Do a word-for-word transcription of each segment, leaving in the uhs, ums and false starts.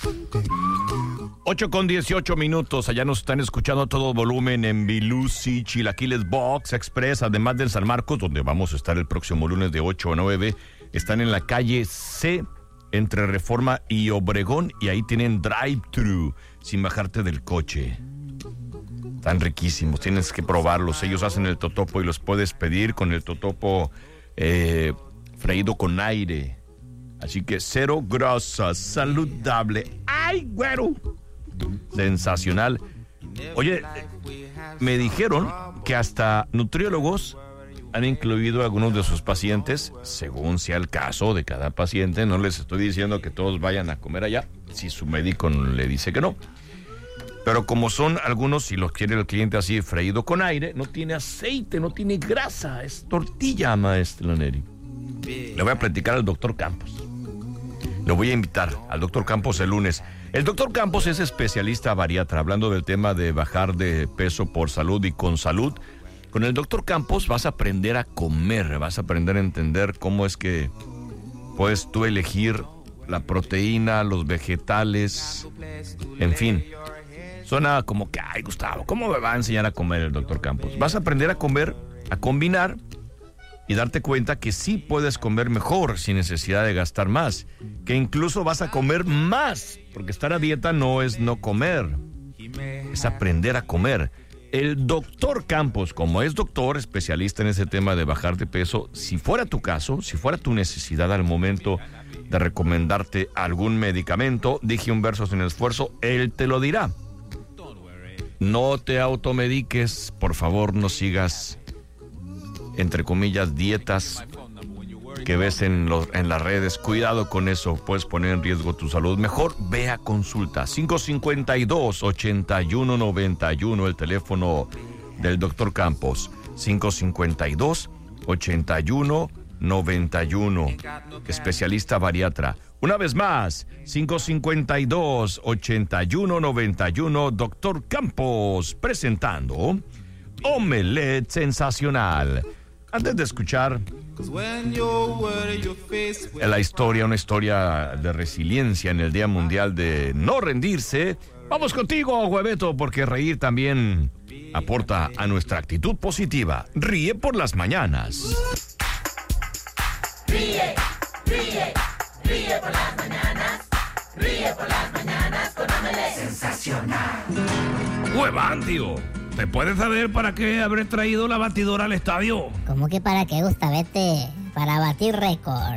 ocho con dieciocho minutos, allá nos están escuchando a todo volumen en Bilusi, Chilaquiles Box Express, además del San Marcos, donde vamos a estar el próximo lunes de ocho a nueve. Están en la calle C, entre Reforma y Obregón, y ahí tienen drive-thru, sin bajarte del coche. Están riquísimos, tienes que probarlos. Ellos hacen el totopo y los puedes pedir con el totopo eh, freído con aire. Así que cero grasa, saludable. ¡Ay, güero! Sensacional. Oye, me dijeron que hasta nutriólogos han incluido a algunos de sus pacientes, según sea el caso de cada paciente. No les estoy diciendo que todos vayan a comer allá, si su médico le dice que no. Pero como son algunos, si los quiere el cliente así freído con aire, no tiene aceite, no tiene grasa, es tortilla, maestro Neri. Le voy a platicar al doctor Campos. Lo voy a invitar al doctor Campos el lunes. El doctor Campos es especialista bariatra, hablando del tema de bajar de peso por salud y con salud. Con el doctor Campos vas a aprender a comer, vas a aprender a entender cómo es que puedes tú elegir la proteína, los vegetales, en fin. Suena como que, ay, Gustavo, ¿cómo me va a enseñar a comer el doctor Campos? Vas a aprender a comer, a combinar y darte cuenta que sí puedes comer mejor sin necesidad de gastar más, que incluso vas a comer más, porque estar a dieta no es no comer, es aprender a comer. El doctor Campos, como es doctor, especialista en ese tema de bajar de peso, si fuera tu caso, si fuera tu necesidad al momento de recomendarte algún medicamento, dije un verso sin esfuerzo, él te lo dirá. No te automediques, por favor, no sigas, entre comillas, dietas que ves en, los, en las redes. Cuidado con eso, puedes poner en riesgo tu salud. Mejor ve a consulta. cinco cinco dos, ocho uno nueve uno, el teléfono del doctor Campos. cinco cinco dos, ocho uno nueve uno, especialista bariatra. Una vez más, cinco cinco dos, ocho uno nueve uno, doctor Campos, presentando Omelette Sensacional. Antes de escuchar la historia, una historia de resiliencia en el Día Mundial de No Rendirse, vamos contigo, Hueveto, porque reír también aporta a nuestra actitud positiva. Ríe por las mañanas. Ríe, ríe, ríe por las mañanas. Ríe por las mañanas con Omelette Sensacional. Huevantio, ¿te puedes saber para qué habré traído la batidora al estadio? ¿Cómo que para qué, Gustavete? Para batir récord.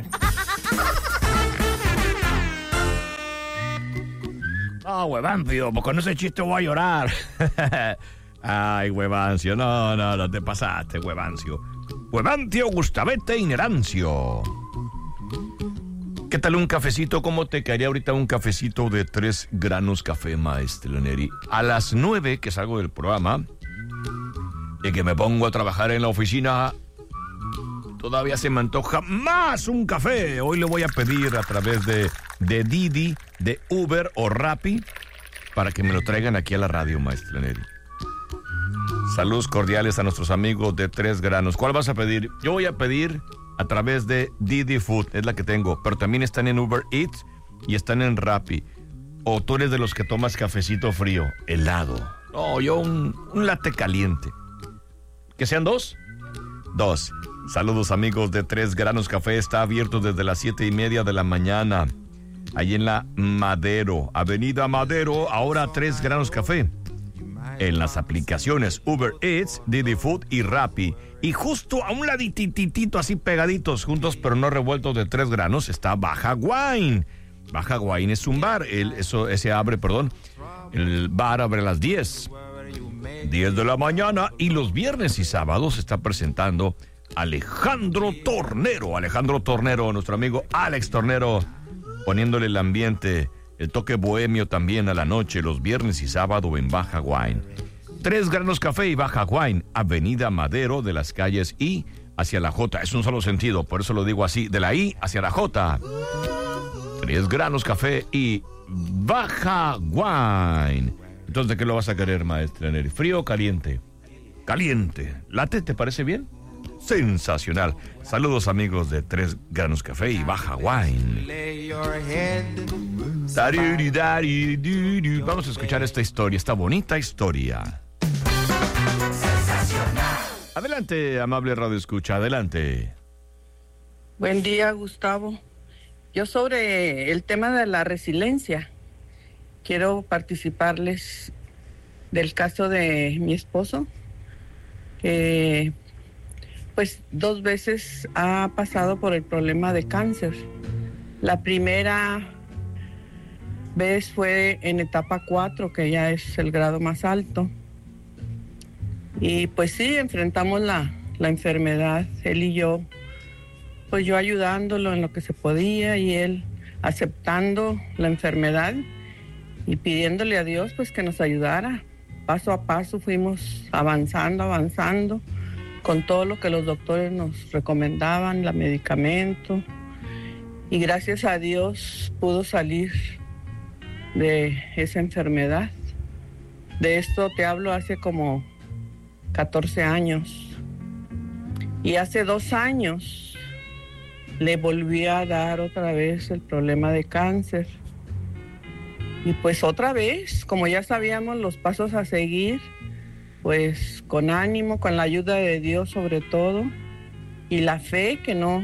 Ah, Huevancio, pues con ese chiste voy a llorar. Ay, Huevancio, no, no, no te pasaste, Huevancio. Huevancio, Gustavete y Nerancio. ¿Qué tal un cafecito? ¿Cómo te caería ahorita un cafecito de tres granos café, maestro Neri? A las nueve que salgo del programa y que me pongo a trabajar en la oficina, todavía se me antoja más un café. Hoy le voy a pedir a través de, de Didi, de Uber o Rappi, para que me lo traigan aquí a la radio, maestro Neri. Saludos cordiales a nuestros amigos de Tres Granos. ¿Cuál vas a pedir? Yo voy a pedir a través de Didi Food, es la que tengo, pero también están en Uber Eats y están en Rappi. O tú eres de los que tomas cafecito frío, helado. No, yo un, un latte caliente. ¿Que sean dos? Dos. Saludos, amigos de Tres Granos Café. Está abierto desde las siete y media de la mañana. Ahí en la Madero, Avenida Madero, ahora Tres Granos Café. En las aplicaciones Uber Eats, Didi Food y Rappi. Y justo a un ladititito, así pegaditos, juntos pero no revueltos, de Tres Granos, está Baja Wine. Baja Wine es un bar, el, eso, ese abre, perdón, el bar abre a las diez. diez de la mañana, y los viernes y sábados se está presentando Alejandro Tornero. Alejandro Tornero, nuestro amigo Alex Tornero, poniéndole el ambiente, el toque bohemio también a la noche, los viernes y sábado en Baja Wine. Tres Granos Café y Baja Wine, Avenida Madero, de las calles I hacia la J. Es un solo sentido, por eso lo digo así, de la I hacia la J. Tres Granos Café y Baja Wine. Entonces, ¿de qué lo vas a querer, maestra Neri? ¿Frío o caliente? Caliente. ¿Latte te parece bien? sensacional. Saludos amigos de Tres Granos Café y Baja Wine. Dariri, dariri, diri. Vamos a escuchar esta historia, esta bonita historia. Adelante, amable radio escucha, adelante. Buen día, Gustavo. Yo sobre el tema de la resiliencia, quiero participarles del caso de mi esposo, que pues dos veces ha pasado por el problema de cáncer. La primera vez fue en etapa cuatro, que ya es el grado más alto. Y pues sí, enfrentamos la, la enfermedad, él y yo, pues yo ayudándolo en lo que se podía y él aceptando la enfermedad y pidiéndole a Dios pues que nos ayudara. Paso a paso fuimos avanzando, avanzando con todo lo que los doctores nos recomendaban, el medicamento. Y gracias a Dios pudo salir de esa enfermedad. De esto te hablo hace como catorce años. Y hace dos años le volví a dar otra vez el problema de cáncer. Y pues otra vez, como ya sabíamos los pasos a seguir, pues con ánimo, con la ayuda de Dios sobre todo, y la fe que no,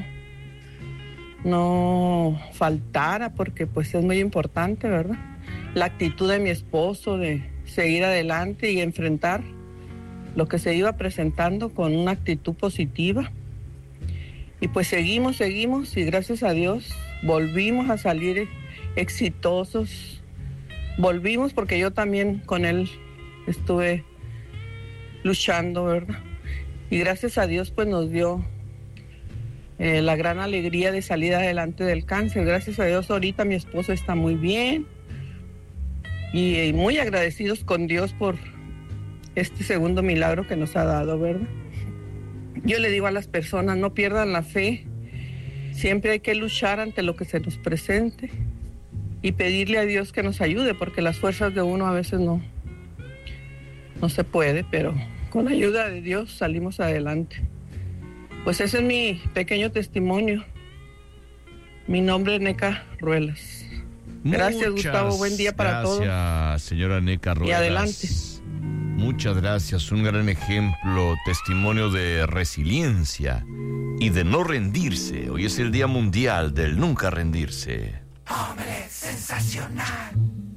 no faltara, porque pues es muy importante, ¿verdad? La actitud de mi esposo de seguir adelante y enfrentar lo que se iba presentando con una actitud positiva. Y pues seguimos, seguimos y gracias a Dios volvimos a salir exitosos. Volvimos porque yo también con él estuve luchando, ¿verdad? Y gracias a Dios pues nos dio eh, la gran alegría de salir adelante del cáncer. Gracias a Dios ahorita mi esposo está muy bien y, y muy agradecidos con Dios por este segundo milagro que nos ha dado, ¿verdad? Yo le digo a las personas, no pierdan la fe, siempre hay que luchar ante lo que se nos presente y pedirle a Dios que nos ayude, porque las fuerzas de uno a veces no, no se puede, pero con la ayuda de Dios salimos adelante. Pues ese es mi pequeño testimonio. Mi nombre es Neca Ruelas. Gracias, Muchas Gustavo, buen día para gracias, todos. Gracias, señora Neca Ruelas. Y adelante. Muchas gracias, un gran ejemplo, testimonio de resiliencia y de no rendirse. Hoy es el Día Mundial del Nunca Rendirse. Hombre sensacional.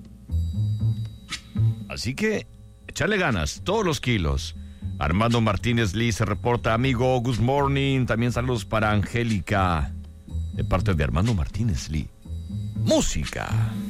Así que, échale ganas, todos los kilos. Armando Martínez Lee se reporta, amigo, good morning. También saludos para Angélica, de parte de Armando Martínez Lee. Música.